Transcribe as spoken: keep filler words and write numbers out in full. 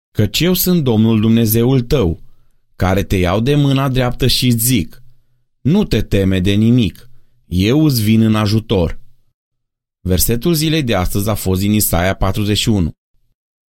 Căci eu sunt Domnul Dumnezeul tău, care te iau de mâna dreaptă și îți zic: nu te teme de nimic, eu îți vin în ajutor. Versetul zilei de astăzi a fost din Isaia patruzeci și unu.